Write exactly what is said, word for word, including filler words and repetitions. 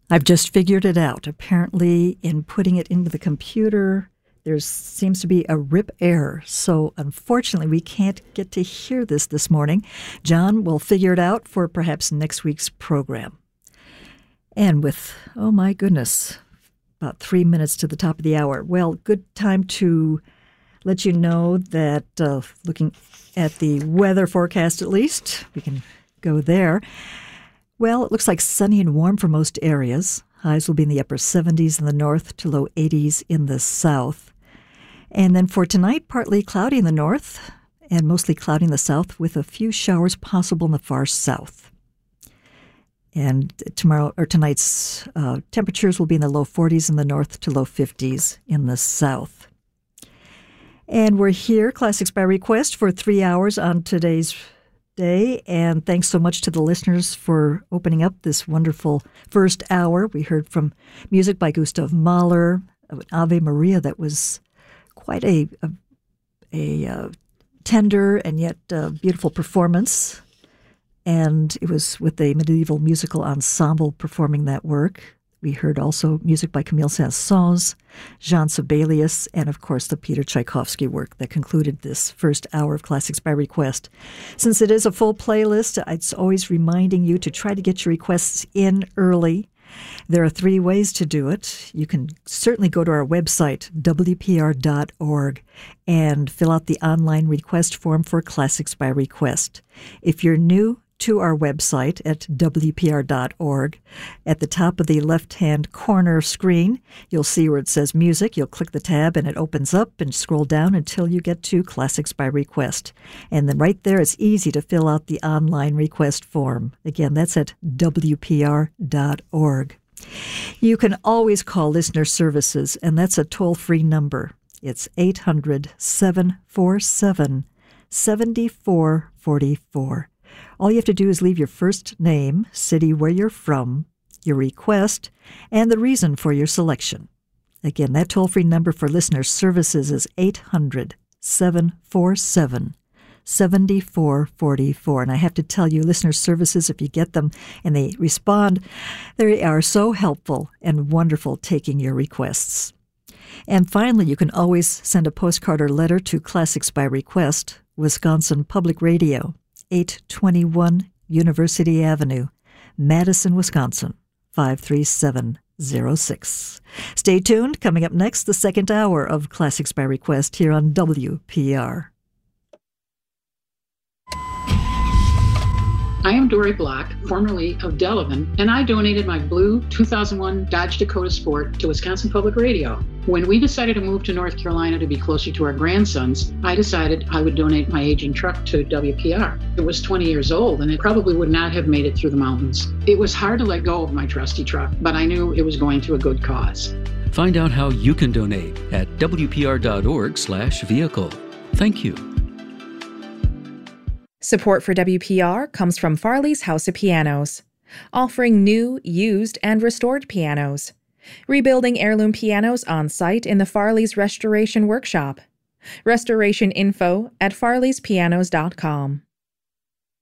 I've just figured it out. Apparently, in putting it into the computer, there seems to be a R I P error. So, unfortunately, we can't get to hear this this morning. John will figure it out for perhaps next week's program. And with, oh my goodness, about three minutes to the top of the hour. Well, good time to let you know that uh, looking at the weather forecast at least, we can go there. Well, it looks like sunny and warm for most areas. Highs will be in the upper seventies in the north to low eighties in the south. And then for tonight, partly cloudy in the north and mostly cloudy in the south with a few showers possible in the far south. And tomorrow or tonight's uh, temperatures will be in the low forties in the north to low fifties in the south. And we're here, Classics by Request, for three hours on today's day, and thanks so much to the listeners for opening up this wonderful first hour. We heard from music by Gustav Mahler, Ave Maria, that was quite a a, a uh, tender and yet uh, beautiful performance, and it was with a medieval musical ensemble performing that work. We heard also music by Camille Saint-Saëns, Jean Sibelius, and of course the Peter Tchaikovsky work that concluded this first hour of Classics by Request. Since it is a full playlist, it's always reminding you to try to get your requests in early. There are three ways to do it. You can certainly go to our website, W P R dot org, and fill out the online request form for Classics by Request. If you're new to our website at W P R dot org. At the top of the left-hand corner screen, you'll see where it says Music. You'll click the tab and it opens up and scroll down until you get to Classics by Request. And then right there, it's easy to fill out the online request form. Again, that's at W P R dot org. You can always call Listener Services, and that's a toll-free number. It's eight hundred, seven four seven, seven four four four. All you have to do is leave your first name, city where you're from, your request, and the reason for your selection. Again, that toll-free number for Listener Services is eight hundred, seven four seven, seven four four four. And I have to tell you, Listener Services, if you get them and they respond, they are so helpful and wonderful taking your requests. And finally, you can always send a postcard or letter to Classics by Request, Wisconsin Public Radio, eight twenty-one University Avenue, Madison, Wisconsin, five three seven zero six. Stay tuned. Coming up next, the second hour of Classics by Request here on W P R. I am Dory Block, formerly of Delavan, and I donated my blue two thousand one Dodge Dakota Sport to Wisconsin Public Radio. When we decided to move to North Carolina to be closer to our grandsons, I decided I would donate my aging truck to W P R. It was twenty years old, and it probably would not have made it through the mountains. It was hard to let go of my trusty truck, but I knew it was going to a good cause. Find out how you can donate at W P R dot org slash vehicle. Thank you. Support for W P R comes from Farley's House of Pianos, offering new, used, and restored pianos. Rebuilding heirloom pianos on site in the Farley's Restoration Workshop. Restoration info at farleys pianos dot com.